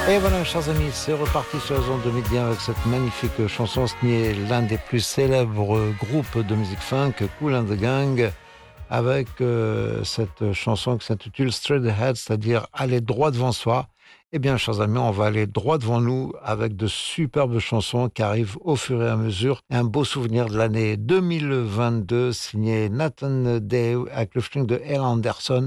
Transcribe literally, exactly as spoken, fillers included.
Et voilà, chers amis, c'est reparti sur la zone de midi avec cette magnifique chanson signée l'un des plus célèbres groupes de musique funk, Kool and the Gang, avec euh, cette chanson qui s'intitule Straight Ahead, c'est-à-dire aller droit devant soi. Eh bien, chers amis, on va aller droit devant nous avec de superbes chansons qui arrivent au fur et à mesure. Un beau souvenir de l'année deux mille vingt-deux, signé Nathan Day avec le featuring de Elle Anderson.